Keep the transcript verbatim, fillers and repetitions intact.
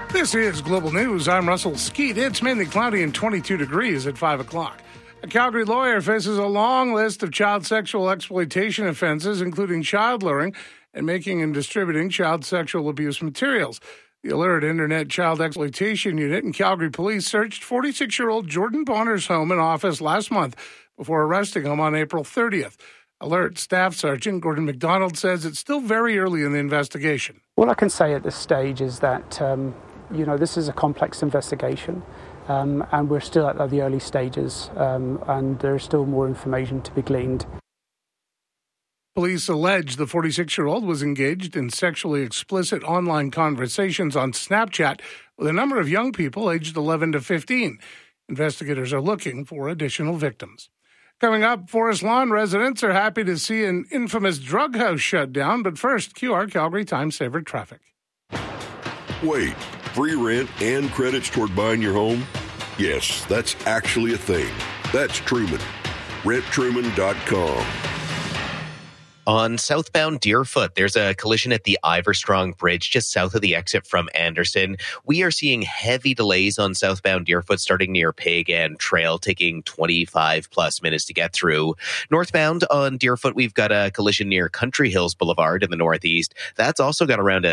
This is Global News. I'm Russell Skeet. It's mainly cloudy and twenty-two degrees at five o'clock. A Calgary lawyer faces a long list of child sexual exploitation offenses, including child luring and making and distributing child sexual abuse materials. The Alert Internet Child Exploitation Unit in Calgary Police searched forty-six-year-old Jordan Bonner's home and office last month before arresting him on April thirtieth. Alert Staff Sergeant Gordon McDonald says it's still very early in the investigation. All I can say at this stage is that, um, you know, this is a complex investigation, um, and we're still at the early stages, um, and there's still more information to be gleaned. Police allege the forty-six-year-old was engaged in sexually explicit online conversations on Snapchat with a number of young people aged eleven to fifteen. Investigators are looking for additional victims. Coming up, Forest Lawn residents are happy to see an infamous drug house shut down, but first, Q R Calgary Time Saver traffic. Wait, free rent and credits toward buying your home? Yes, that's actually a thing. That's Truman. rent truman dot com. On southbound Deerfoot, there's a collision at the Iverstrong Bridge just south of the exit from Anderson. We are seeing heavy delays on southbound Deerfoot starting near Pagan Trail, taking twenty-five plus minutes to get through. Northbound on Deerfoot, we've got a collision near Country Hills Boulevard in the northeast. That's also got around a